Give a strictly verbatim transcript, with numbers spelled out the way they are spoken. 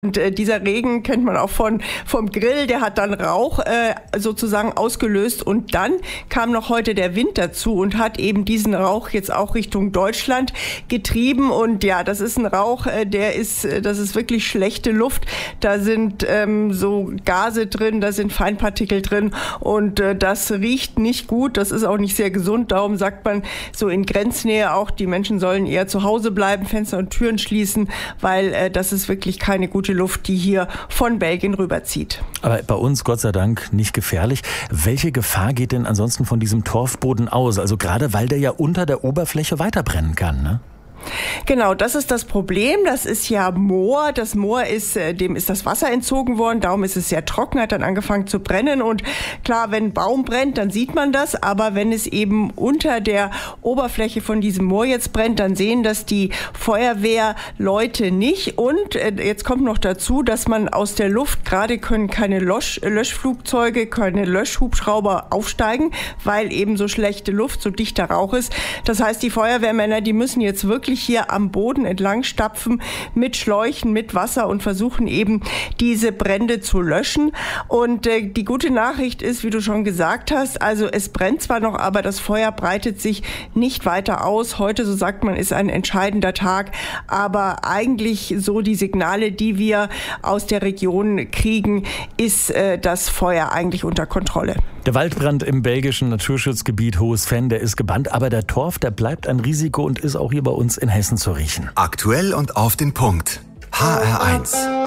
Und äh, dieser Regen kennt man auch von vom Grill, der hat dann Rauch äh, sozusagen ausgelöst und dann kam noch heute der Wind dazu und hat eben diesen Rauch jetzt auch Richtung Deutschland getrieben und ja, das ist ein Rauch, äh, der ist, äh, das ist wirklich schlechte Luft, da sind ähm, so Gase drin, da sind Feinpartikel drin und äh, das riecht nicht gut, das ist auch nicht sehr gesund, darum sagt man so in Grenznähe auch, die Menschen sollen eher zu Hause bleiben, Fenster und Türen schließen, weil äh, das ist wirklich keine gute Luft, die hier von Belgien rüberzieht. Aber bei uns, Gott sei Dank, nicht gefährlich. Welche Gefahr geht denn ansonsten von diesem Torfboden aus? Also gerade, weil der ja unter der Oberfläche weiterbrennen kann, ne? Genau, das ist das Problem. Das ist ja Moor. Das Moor ist, dem ist das Wasser entzogen worden. Darum ist es sehr trocken, hat dann angefangen zu brennen. Und klar, wenn ein Baum brennt, dann sieht man das. Aber wenn es eben unter der Oberfläche von diesem Moor jetzt brennt, dann sehen das die Feuerwehrleute nicht. Und jetzt kommt noch dazu, dass man aus der Luft, gerade können keine Lösch, Löschflugzeuge, keine Löschhubschrauber aufsteigen, weil eben so schlechte Luft, so dichter Rauch ist. Das heißt, die Feuerwehrmänner, die müssen jetzt wirklich hier am Boden entlang stapfen mit Schläuchen, mit Wasser und versuchen eben diese Brände zu löschen. Und äh, die gute Nachricht ist, wie du schon gesagt hast, also es brennt zwar noch, aber das Feuer breitet sich nicht weiter aus. Heute, so sagt man, ist ein entscheidender Tag, aber eigentlich so die Signale, die wir aus der Region kriegen, ist äh, das Feuer eigentlich unter Kontrolle. Der Waldbrand im belgischen Naturschutzgebiet Hohes Venn, der ist gebannt, aber der Torf, der bleibt ein Risiko und ist auch hier bei uns in Hessen zu riechen. Aktuell und auf den Punkt. H R eins.